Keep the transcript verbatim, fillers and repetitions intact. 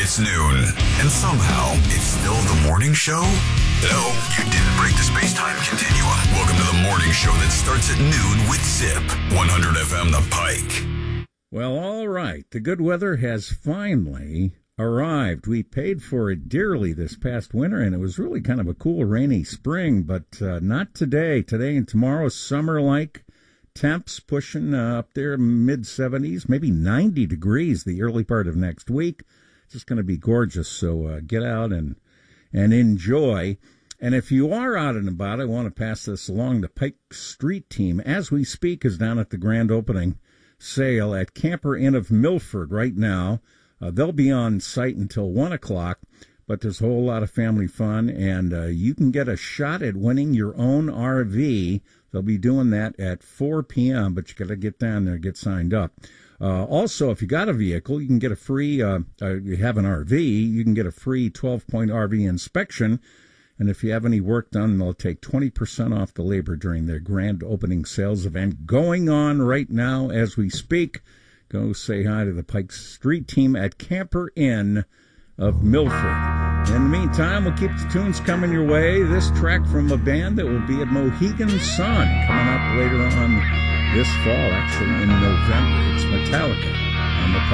It's noon, and somehow it's still the morning show? No, you didn't break the space-time continuum. Welcome to the morning show that starts at noon with Zip, one hundred F M The Pike. Well, all right. The good weather has finally arrived. We paid for it dearly this past winter, and it was really kind of a cool, rainy spring, but uh, not today. Today and tomorrow, summer-like temps pushing uh, up there mid seventies, maybe ninety degrees the early part of next week. It's just going to be gorgeous, so uh, get out and and enjoy. And if you are out and about, I want to pass this along. The Pike Street team, as we speak, is down at the grand opening sale at Camper Inn of Milford right now. Uh, they'll be on site until one o'clock, but there's a whole lot of family fun, and uh, you can get a shot at winning your own R V. They'll be doing that at four p.m., but you got to get down there and get signed up. Uh, also, if you got a vehicle, you can get a free, uh, uh, you have an R V, you can get a free twelve-point R V inspection. And if you have any work done, they'll take twenty percent off the labor during their grand opening sales event going on right now as we speak. Go say hi to the Pike Street team at Camper Inn of Milford. In the meantime, we'll keep the tunes coming your way. This track from a band that will be at Mohegan Sun coming up later on this fall, actually in November. It's Metallica on the